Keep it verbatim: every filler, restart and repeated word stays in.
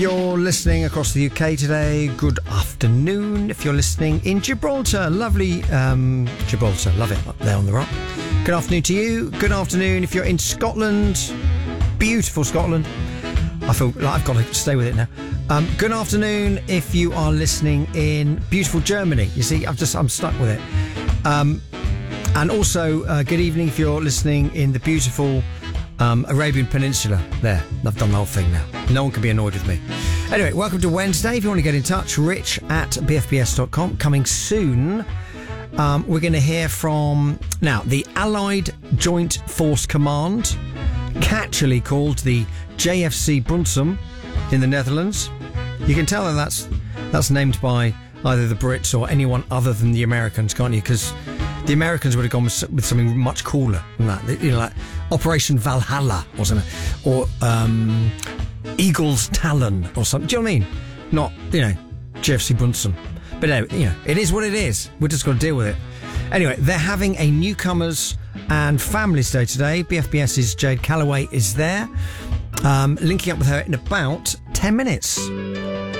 You're listening across the U K today. Good afternoon if you're listening in Gibraltar. Lovely um, Gibraltar. Love it up there on the rock. Good afternoon to you. Good afternoon if you're in Scotland. Beautiful Scotland. I feel like I've got to stay with it now. Um, good afternoon if you are listening in beautiful Germany. You see, I've just I'm stuck with it. Um, and also, uh, good evening if you're listening in the beautiful Um, Arabian Peninsula. There, I've done the whole thing now. No one can be annoyed with me. Anyway, welcome to Wednesday. If you want to get in touch, rich at b f b s dot com. Coming soon, um, we're going to hear from, now, the Allied Joint Force Command, catchily called the J F C Brunsum in the Netherlands. You can tell that that's, that's named by either the Brits or anyone other than the Americans, can't you? Because the Americans would have gone with, with something much cooler than that. You know, like Operation Valhalla or something. Or um, Eagle's Talon or something. Do you know what I mean? Not, you know, J F C Brunsum. But no, you know, it is what it is. We're just got to deal with it. Anyway, they're having a Newcomers and Families Day today. BFBS's Jade Calloway is there. Um, linking up with her in about ten minutes.